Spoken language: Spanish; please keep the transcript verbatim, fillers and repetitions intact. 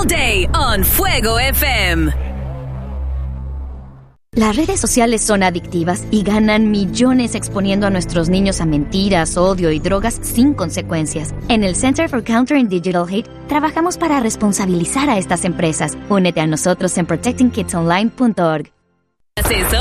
all day on Fuego F M. Las redes sociales son adictivas y ganan millones exponiendo a nuestros niños a mentiras, odio y drogas sin consecuencias. En el Center for Countering Digital Hate trabajamos para responsabilizar a estas empresas. Únete a nosotros en protecting kids online punto org. ¿Haces eso?